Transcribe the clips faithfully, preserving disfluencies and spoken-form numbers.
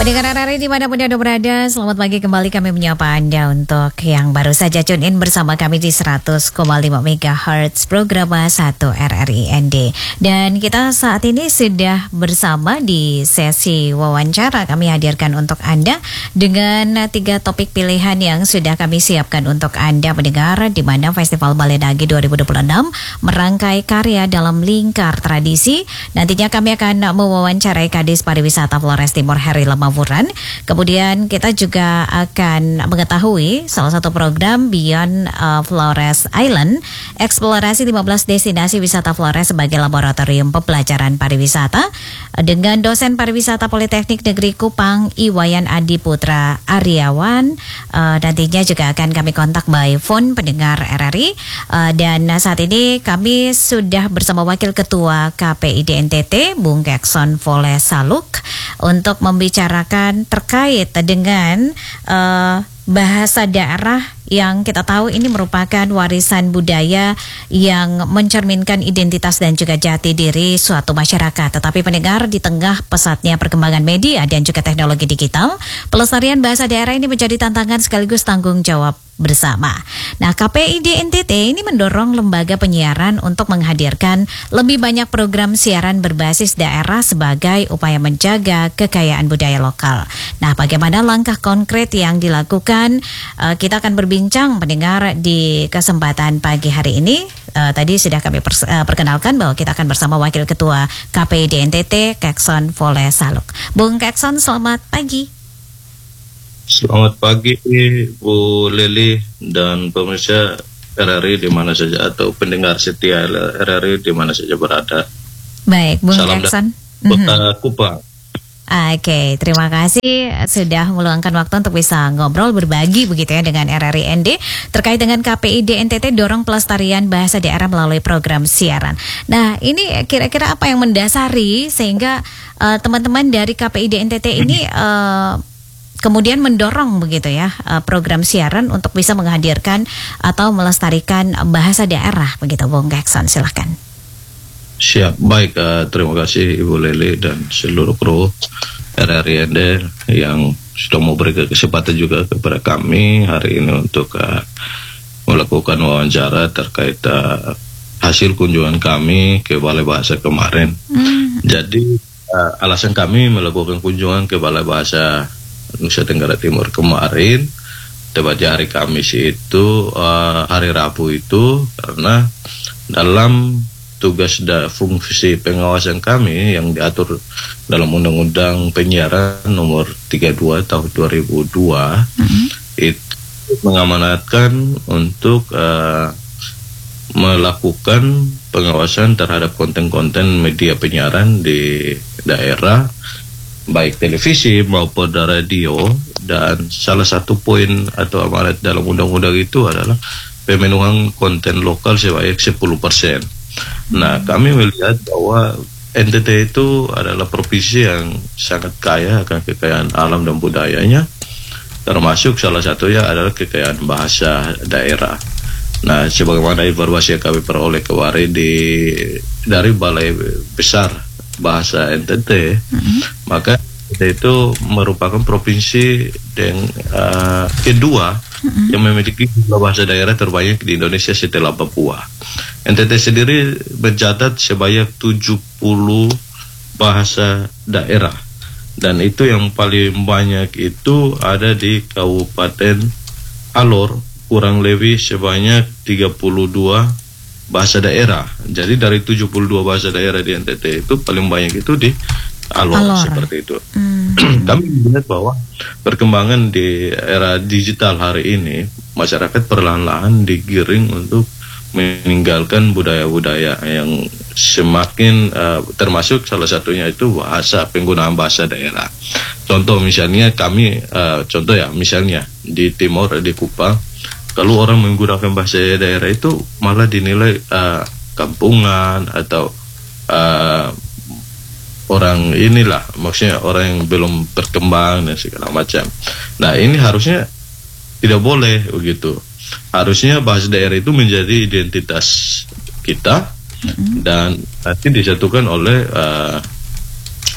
Pendengar R R I dimanapun Anda berada, selamat pagi, kembali kami menyapa Anda untuk yang baru saja tune in bersama kami di seratus koma lima megahertz program satu R R I N D. Dan kita saat ini sudah bersama di sesi wawancara kami hadirkan untuk Anda dengan tiga topik pilihan yang sudah kami siapkan untuk Anda pendengar, di mana Festival Balenage dua ribu dua puluh enam merangkai karya dalam lingkar tradisi. Nantinya kami akan mewawancarai Kadis Pariwisata Flores Timur Heri Lemawuran. Kemudian kita juga akan mengetahui salah satu program Beyond uh, Flores Island, eksplorasi lima belas destinasi wisata Flores sebagai laboratorium pembelajaran pariwisata dengan dosen pariwisata Politeknik Negeri Kupang Iwayan Adi Putra Aryawan. Uh, nantinya juga akan kami kontak by phone pendengar R R I. Uh, dan saat ini kami sudah bersama Wakil Ketua K P I D N T T Bung Kekson Vole Saluk untuk membicarakan terkait dengan uh, bahasa daerah yang kita tahu ini merupakan warisan budaya yang mencerminkan identitas dan juga jati diri suatu masyarakat. Tetapi pendengar, di tengah pesatnya perkembangan media dan juga teknologi digital, pelestarian bahasa daerah ini menjadi tantangan sekaligus tanggung jawab bersama. Nah, K P I D N T T ini mendorong lembaga penyiaran untuk menghadirkan lebih banyak program siaran berbasis daerah sebagai upaya menjaga kekayaan budaya lokal. Nah, bagaimana langkah konkret yang dilakukan? Uh, kita akan berbincang pendengar di kesempatan pagi hari ini. Uh, tadi sudah kami pers- uh, perkenalkan bahwa kita akan bersama Wakil Ketua K P I D N T T Kekson Vole Saluk. Bung Kekson, selamat pagi. Selamat pagi Bu Lili dan pemirsa R R I di mana saja atau pendengar setia R R I di mana saja berada. Baik, Bung Salam Kekson. Kota mm-hmm. Kupang. Oke, okay, terima kasih sudah meluangkan waktu untuk bisa ngobrol berbagi begitu ya dengan R R I N D terkait dengan K P I D N T T dorong pelestarian bahasa daerah melalui program siaran. Nah, ini kira-kira apa yang mendasari sehingga uh, teman-teman dari K P I D N T T ini uh, kemudian mendorong begitu ya program siaran untuk bisa menghadirkan atau melestarikan bahasa daerah begitu, Bung Kekson, silahkan. Siap, baik, uh, terima kasih Ibu Lili dan seluruh kru R R I N D yang sudah memberi kesempatan juga kepada kami hari ini untuk uh, melakukan wawancara terkait uh, hasil kunjungan kami ke Balai Bahasa kemarin. Mm. Jadi uh, alasan kami melakukan kunjungan ke Balai Bahasa Nusa Tenggara Timur kemarin, tepatnya hari Kamis itu, uh, hari Rabu itu, karena dalam tugas dan fungsi pengawasan kami yang diatur dalam Undang-Undang Penyiaran nomor tiga puluh dua tahun dua ribu dua, mm-hmm. itu mengamanatkan untuk uh, melakukan pengawasan terhadap konten-konten media penyiaran di daerah, baik televisi maupun radio, dan salah satu poin atau amanat dalam undang-undang itu adalah pemenuhan konten lokal sebanyak sepuluh persen. Nah, kami melihat bahwa N T T itu adalah provinsi yang sangat kaya akan kekayaan alam dan budayanya, termasuk salah satunya adalah kekayaan bahasa daerah. Nah, sebagaimana informasi yang kami peroleh kemarin di dari Balai Besar Bahasa N T T, mm-hmm. maka itu merupakan provinsi yang uh, kedua mm-hmm. yang memiliki bahasa daerah terbanyak di Indonesia setelah Papua. N T T sendiri mencatat sebanyak tujuh puluh bahasa daerah, dan itu yang paling banyak itu ada di Kabupaten Alor, kurang lebih sebanyak tiga puluh dua bahasa daerah. Jadi dari tujuh puluh dua bahasa daerah di N T T itu paling banyak itu di Alor, Alor. Seperti itu. Hmm. Kami melihat bahwa perkembangan di era digital hari ini, masyarakat perlahan-lahan digiring untuk meninggalkan budaya-budaya yang semakin uh, termasuk salah satunya itu bahasa, penggunaan bahasa daerah. Contoh misalnya kami, uh, contoh ya misalnya di Timor, di Kupang, kalau orang menggunakan bahasa daerah itu malah dinilai uh, kampungan atau uh, orang inilah, maksudnya orang yang belum berkembang dan segala macam. Nah, ini harusnya tidak boleh begitu. Harusnya bahasa daerah itu menjadi identitas kita, mm-hmm. dan nanti disatukan oleh uh,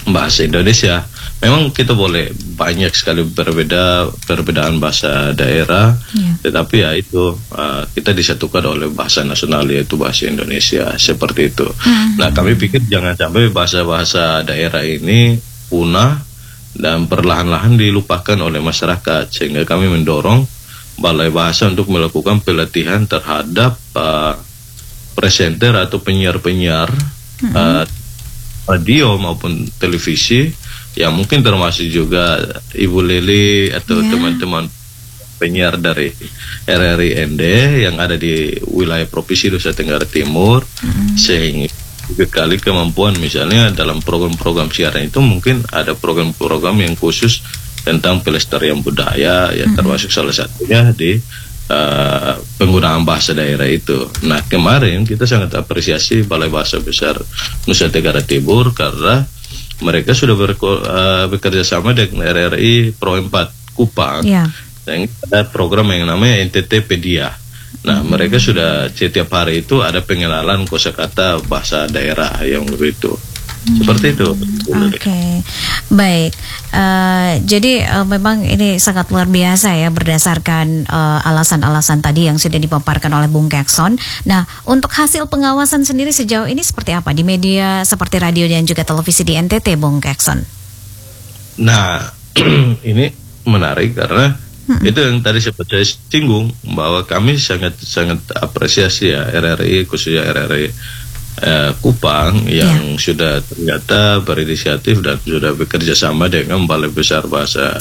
bahasa Indonesia. Memang kita boleh banyak sekali berbeda perbedaan bahasa daerah, yeah. tetapi ya itu uh, kita disatukan oleh bahasa nasional yaitu bahasa Indonesia seperti itu. Mm-hmm. Nah kami pikir jangan sampai bahasa-bahasa daerah ini punah dan perlahan-lahan dilupakan oleh masyarakat, sehingga kami mendorong Balai Bahasa untuk melakukan pelatihan terhadap uh, presenter atau penyiar-penyiar mm-hmm. uh, radio maupun televisi, yang mungkin termasuk juga Ibu Lili atau yeah. teman-teman penyiar dari R R I N D yang ada di wilayah Provinsi Nusa Tenggara Timur, mm-hmm. sehingga kali kemampuan misalnya dalam program-program siaran itu mungkin ada program-program yang khusus tentang pelestarian budaya, ya mm-hmm. termasuk salah satunya di uh, penggunaan bahasa daerah itu. Nah kemarin kita sangat apresiasi Balai Bahasa Besar Nusa Tenggara Timur karena mereka sudah berko, uh, bekerja sama dengan R R I Pro empat Kupang, yeah. dan ada program yang namanya N T T Pedia. Nah, mm-hmm. mereka sudah setiap hari itu ada pengenalan kosakata bahasa daerah yang begitu. Hmm. Seperti itu. Oke, okay. Baik. Uh, jadi uh, memang ini sangat luar biasa ya berdasarkan uh, alasan-alasan tadi yang sudah dipaparkan oleh Bung Kekson. Nah, untuk hasil pengawasan sendiri sejauh ini seperti apa di media seperti radio dan juga televisi di N T T, Bung Kekson? Nah, ini menarik karena hmm. itu yang tadi sempat saya singgung bahwa kami sangat sangat apresiasi ya R R I, khususnya R R I Uh, Kupang yang yeah. sudah ternyata berinisiatif dan sudah bekerja sama dengan Balai Besar Bahasa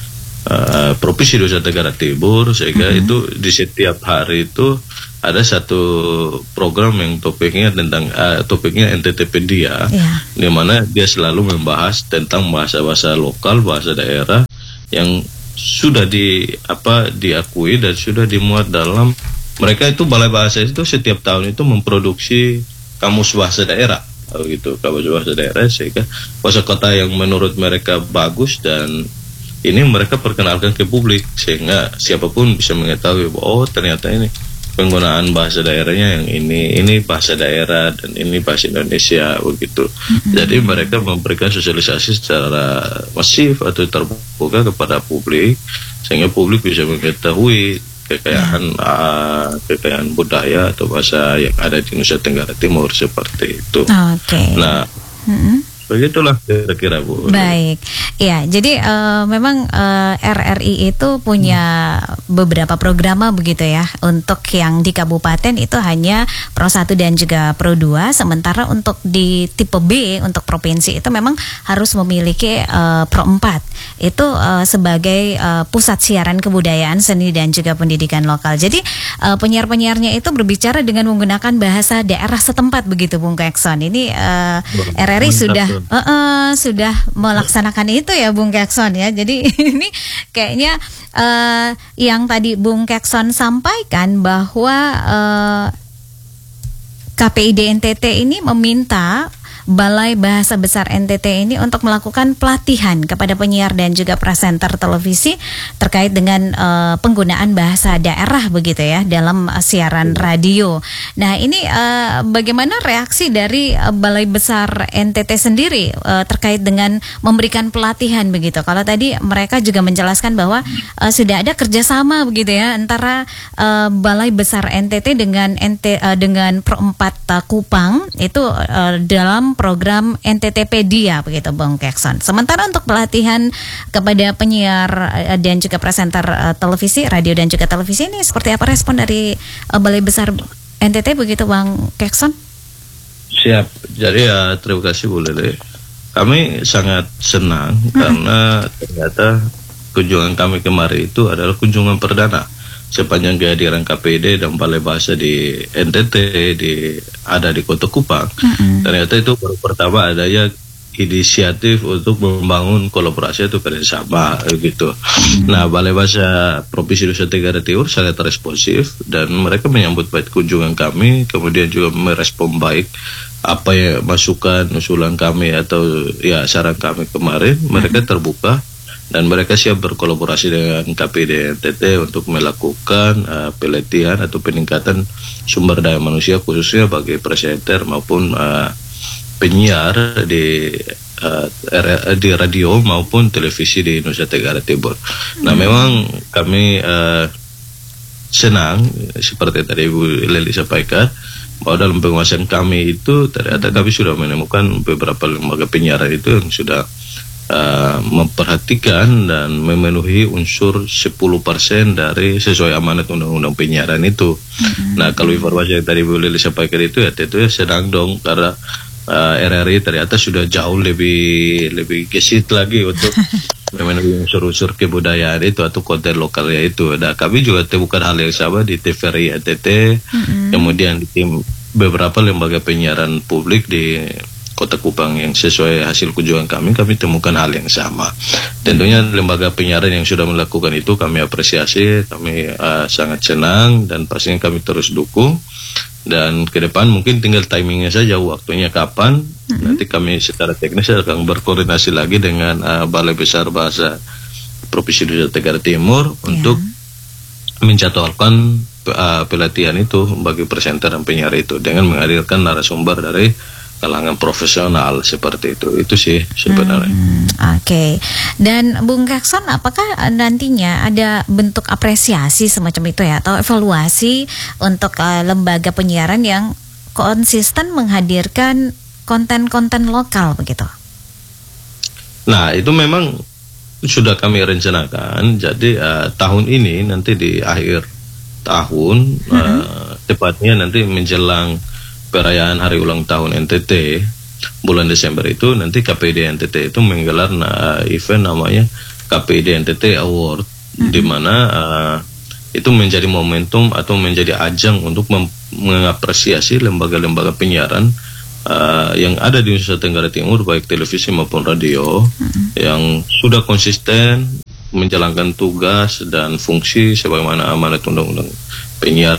uh, Provinsi Nusa Tenggara Timur, sehingga mm-hmm. itu di setiap hari itu ada satu program yang topiknya tentang uh, topiknya N T T Pedia, yeah. di mana dia selalu membahas tentang bahasa-bahasa lokal, bahasa daerah yang sudah di apa diakui dan sudah dimuat dalam mereka itu. Balai Bahasa itu setiap tahun itu memproduksi kamus bahasa daerah, gitu, kamus bahasa daerah, sehingga kosakata yang menurut mereka bagus dan ini mereka perkenalkan ke publik sehingga siapapun bisa mengetahui bahwa oh ternyata ini penggunaan bahasa daerahnya yang ini ini bahasa daerah dan ini bahasa Indonesia begitu. Mm-hmm. Jadi mereka memberikan sosialisasi secara masif atau terbuka kepada publik sehingga publik bisa mengetahui kekayaan uh, kekayaan budaya atau bahasa yang ada di Nusa Tenggara Timur seperti itu. Oke. Okay. Nah, mm-hmm. begitulah kira-kira Bu. Baik, ya. Jadi uh, memang uh, R R I itu punya beberapa program begitu ya. Untuk yang di kabupaten itu hanya Pro satu dan juga Pro dua. Sementara untuk di tipe B untuk provinsi itu memang harus memiliki uh, Pro empat. Itu uh, sebagai uh, pusat siaran kebudayaan, seni dan juga pendidikan lokal. Jadi uh, penyiar-penyiarnya itu berbicara dengan menggunakan bahasa daerah setempat begitu, Bung Kekson. Ini uh, R R I sudah Uh, uh, sudah melaksanakan itu ya Bung Kekson ya. Jadi ini kayaknya uh, yang tadi Bung Kekson sampaikan bahwa uh, K P I D N T T ini meminta Balai Bahasa Besar N T T ini untuk melakukan pelatihan kepada penyiar dan juga presenter televisi terkait dengan uh, penggunaan bahasa daerah begitu ya dalam uh, siaran radio. Nah ini uh, bagaimana reaksi dari uh, Balai Besar N T T sendiri uh, terkait dengan memberikan pelatihan begitu? Kalau tadi mereka juga menjelaskan bahwa uh, sudah ada kerjasama begitu ya antara uh, Balai Besar N T T dengan N T uh, dengan Pro empat uh, Kupang itu uh, dalam program N T T Pedia begitu Bung Kekson. Sementara untuk pelatihan kepada penyiar dan juga presenter uh, televisi, radio dan juga televisi ini seperti apa respon dari uh, Balai Besar N T T begitu Bang Kekson? Siap. Jadi ya terima kasih Bu Lele. Kami sangat senang hmm. karena ternyata kunjungan kami kemarin itu adalah kunjungan perdana sepanjang kehadiran K P I D dan Balai Bahasa di N T T di ada di Kota Kupang. Mm-hmm. Ternyata itu baru pertama adanya inisiatif untuk membangun kolaborasi atau kerjasama gitu. Mm-hmm. Nah, Balai Bahasa Provinsi Nusa Tenggara Timur sangat responsif dan mereka menyambut baik kunjungan kami, kemudian juga merespon baik apa ya masukan usulan kami atau ya saran kami kemarin. Mereka terbuka dan mereka siap berkolaborasi dengan K P I D N T T untuk melakukan uh, pelatihan atau peningkatan sumber daya manusia khususnya bagi presenter maupun uh, penyiar di uh, di radio maupun televisi di Nusa Tenggara Timur. Nah, memang kami uh, senang seperti tadi Ibu Leli sampaikan bahwa dalam penguasaan kami itu ternyata kami sudah menemukan beberapa lembaga penyiaran itu yang sudah Uh, memperhatikan dan memenuhi unsur sepuluh persen dari sesuai amanat undang-undang penyiaran itu. Mm-hmm. Nah, kalau informasi yang tadi Bu Lili sampaikan itu ya tentu ya senang dong, karena uh, R R I ternyata sudah jauh lebih lebih gesit lagi untuk memenuhi unsur-unsur kebudayaan itu atau konten lokalnya itu. Nah, kami juga temukan hal yang sama di T V R I N T T, mm-hmm. kemudian di tim beberapa lembaga penyiaran publik di Kota Kupang yang sesuai hasil kunjungan kami, kami temukan hal yang sama. Tentunya lembaga penyiaran yang sudah melakukan itu kami apresiasi, kami uh, sangat senang dan pastinya kami terus dukung. Dan ke depan mungkin tinggal timingnya saja, waktunya kapan. Mm-hmm. Nanti kami secara teknis akan berkoordinasi lagi dengan uh, Balai Besar Bahasa Provinsi Nusa Tenggara Timur yeah. untuk menjadwalkan uh, pelatihan itu bagi presenter dan penyiar itu dengan menghadirkan narasumber dari kalangan profesional seperti itu. Itu sih sebenarnya. Hmm, Oke. Okay. Dan Bung Kekson, apakah nantinya ada bentuk apresiasi semacam itu ya, atau evaluasi untuk uh, lembaga penyiaran yang konsisten menghadirkan konten-konten lokal begitu? Nah, itu memang sudah kami rencanakan. Jadi uh, tahun ini nanti di akhir tahun, mm-hmm. uh, tepatnya nanti menjelang perayaan hari ulang tahun N T T bulan Desember itu, nanti K P I D N T T itu menggelar uh, event namanya K P I D N T T Award, mm-hmm. di mana uh, itu menjadi momentum atau menjadi ajang untuk mem- mengapresiasi lembaga-lembaga penyiaran uh, yang ada di Nusa Tenggara Timur, baik televisi maupun radio, mm-hmm. yang sudah konsisten menjalankan tugas dan fungsi sebagaimana amanat undang-undang penyiar.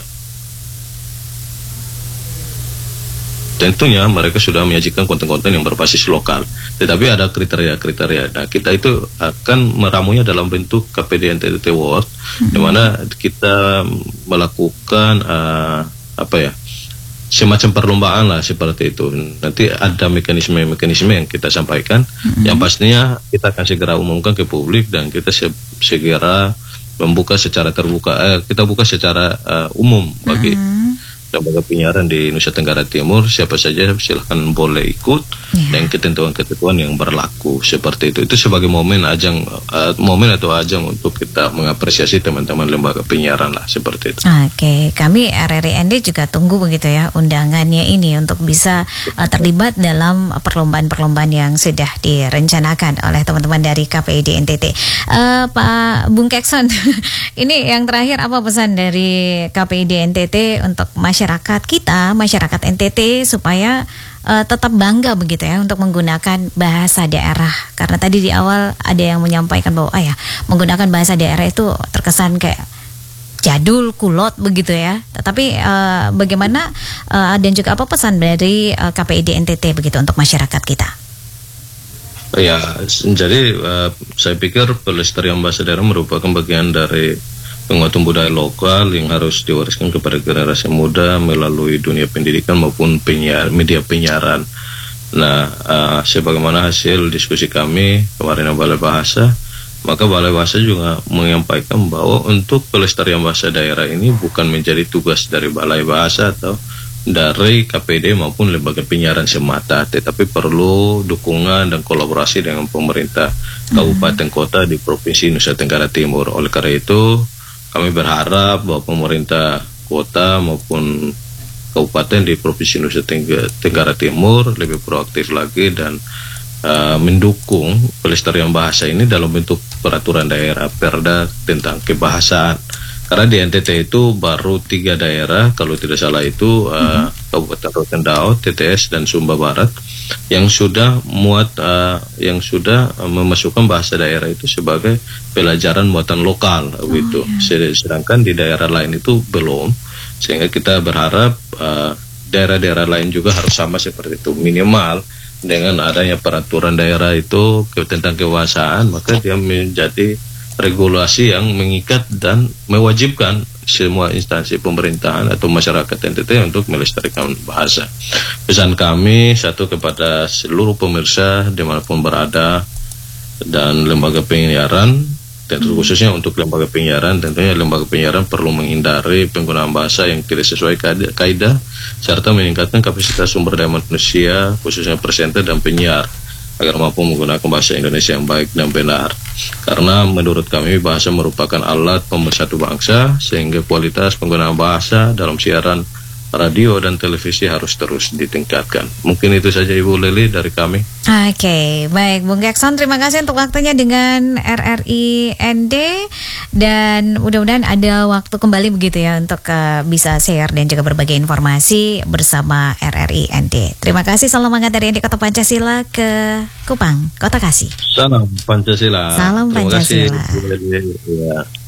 Tentunya mereka sudah menyajikan konten-konten yang berbasis lokal, tetapi ada kriteria-kriteria. Nah, kita itu akan meramunya dalam bentuk K P I D N T T Award, mm-hmm. di mana kita melakukan uh, apa ya, semacam perlombaan lah seperti itu. Nanti ada mekanisme-mekanisme yang kita sampaikan, mm-hmm. yang pastinya kita akan segera umumkan ke publik dan kita se- segera membuka secara terbuka. Eh, kita buka secara uh, umum bagi mm-hmm. lembaga penyiaran di Nusa Tenggara Timur, siapa saja silahkan boleh ikut, yeah. dan ketentuan-ketentuan yang berlaku seperti itu. Itu sebagai momen ajang, uh, momen atau ajang untuk kita mengapresiasi teman-teman lembaga penyiaran lah seperti itu. Oke, okay. Kami R R I N D juga tunggu begitu ya undangannya ini untuk bisa uh, terlibat dalam perlombaan-perlombaan yang sudah direncanakan oleh teman-teman dari K P I D N T T. Uh, Pak Bung Kekson, ini yang terakhir apa pesan dari K P I D N T T untuk masyarakat masyarakat kita, masyarakat N T T supaya uh, tetap bangga begitu ya untuk menggunakan bahasa daerah? Karena tadi di awal ada yang menyampaikan bahwa ah ya, menggunakan bahasa daerah itu terkesan kayak jadul, kulot begitu ya. Tetapi uh, bagaimana uh, dan juga apa pesan dari uh, K P I D N T T begitu untuk masyarakat kita? Ya, jadi uh, saya pikir pelestarian bahasa daerah merupakan bagian dari penguatan budaya lokal yang harus diwariskan kepada generasi muda melalui dunia pendidikan maupun penyiar, media penyiaran. Nah, uh, sebagaimana hasil diskusi kami kemarin dengan Balai Bahasa, maka Balai Bahasa juga menyampaikan bahwa untuk pelestarian bahasa daerah ini bukan menjadi tugas dari Balai Bahasa atau dari K P I D maupun lembaga penyiaran semata, tetapi perlu dukungan dan kolaborasi dengan pemerintah kabupaten kota di Provinsi Nusa Tenggara Timur. Oleh karena itu, kami berharap bahwa pemerintah kota maupun kabupaten di Provinsi Nusa Tenggara Timur lebih proaktif lagi dan uh, mendukung pelestarian bahasa ini dalam bentuk peraturan daerah, perda tentang kebahasaan. Karena di N T T itu baru tiga daerah, kalau tidak salah itu uh, mm-hmm. Kabupaten Rotendao, T T S dan Sumba Barat yang sudah muat, uh, yang sudah uh, memasukkan bahasa daerah itu sebagai pelajaran muatan lokal, oh, gitu. Yeah. Sedangkan di daerah lain itu belum, sehingga kita berharap uh, daerah-daerah lain juga harus sama seperti itu, minimal dengan adanya peraturan daerah itu tentang kebahasaan, maka dia menjadi regulasi yang mengikat dan mewajibkan semua instansi pemerintahan atau masyarakat N T T untuk melestarikan bahasa. Pesan kami satu kepada seluruh pemirsa dimanapun berada dan lembaga penyiaran, tentu khususnya untuk lembaga penyiaran, tentunya lembaga penyiaran perlu menghindari penggunaan bahasa yang tidak sesuai kaidah serta meningkatkan kapasitas sumber daya manusia khususnya presenter dan penyiar agar mampu menggunakan bahasa Indonesia yang baik dan benar. Karena menurut kami bahasa merupakan alat pemersatu bangsa, sehingga kualitas penggunaan bahasa dalam siaran radio dan televisi harus terus ditingkatkan. Mungkin itu saja Ibu Leli dari kami. Oke, baik Bung Gekson, terima kasih untuk waktunya dengan R R I N D dan mudah-mudahan ada waktu kembali begitu ya untuk uh, bisa share dan juga berbagi informasi bersama R R I N D. Terima kasih, salam hangat dari N D Kota Pancasila ke Kupang, Kota Kasih. Salam Pancasila. Salam Terima Pancasila. kasih. Ya.